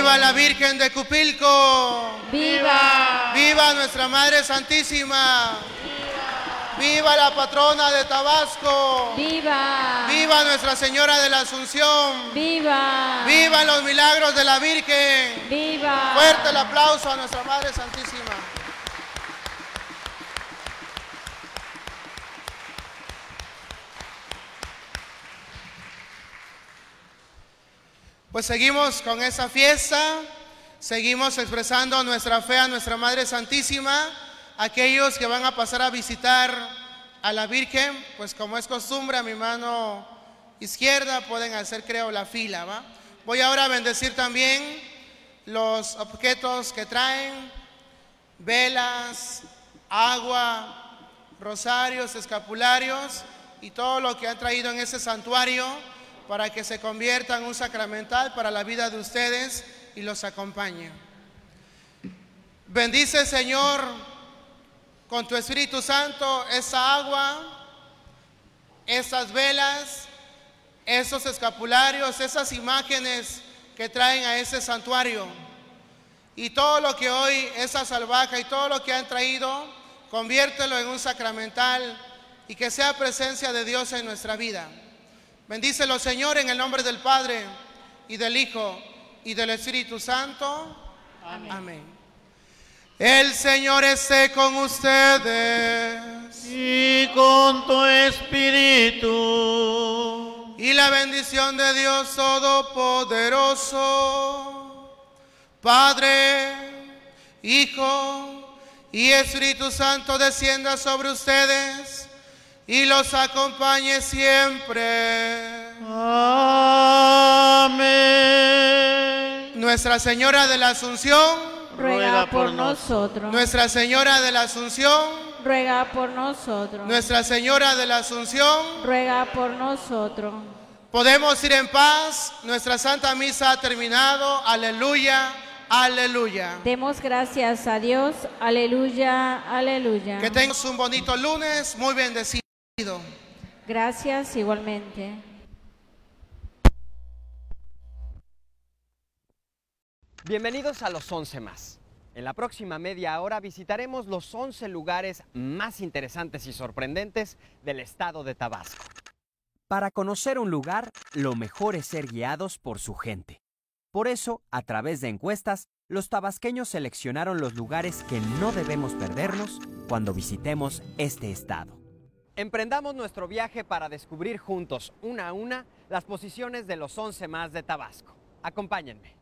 ¡Viva la Virgen de Cupilco! ¡Viva! ¡Viva nuestra Madre Santísima! ¡Viva la patrona de Tabasco! ¡Viva! ¡Viva Nuestra Señora de la Asunción! ¡Viva! ¡Viva los milagros de la Virgen! ¡Viva! Fuerte el aplauso a nuestra Madre Santísima. Pues seguimos con esa fiesta, seguimos expresando nuestra fe a nuestra Madre Santísima. Aquellos que van a pasar a visitar a la Virgen, pues como es costumbre, a mi mano izquierda pueden hacer, creo, la fila, ¿va? Voy ahora a bendecir también los objetos que traen: velas, agua, rosarios, escapularios y todo lo que han traído en ese santuario, para que se convierta en un sacramental para la vida de ustedes y los acompañe. Bendice, Señor, con tu Espíritu Santo esa agua, esas velas, esos escapularios, esas imágenes que traen a ese santuario. Y todo lo que hoy esa salvaja y todo lo que han traído, conviértelo en un sacramental y que sea presencia de Dios en nuestra vida. Bendícelo, Señor, en el nombre del Padre, y del Hijo, y del Espíritu Santo. Amén. Amén. El Señor esté con ustedes. Y con tu espíritu. Y la bendición de Dios Todopoderoso, Padre, Hijo y Espíritu Santo, descienda sobre ustedes y los acompañe siempre. Amén. Nuestra Señora de la Asunción, ruega por nosotros. Nuestra Señora de la Asunción, ruega por nosotros. Nuestra Señora de la Asunción, ruega por nosotros. Podemos ir en paz. Nuestra Santa Misa ha terminado. Aleluya, aleluya. Demos gracias a Dios. Aleluya, aleluya. Que tengas un bonito lunes, muy bendecido. Gracias igualmente. Bienvenidos a los 11 más. En la próxima media hora visitaremos los 11 lugares más interesantes y sorprendentes del estado de Tabasco. Para conocer un lugar, lo mejor es ser guiados por su gente. Por eso, a través de encuestas, los tabasqueños seleccionaron los lugares que no debemos perdernos cuando visitemos este estado. Emprendamos nuestro viaje para descubrir juntos, una a una, las posiciones de los 11 más de Tabasco. Acompáñenme.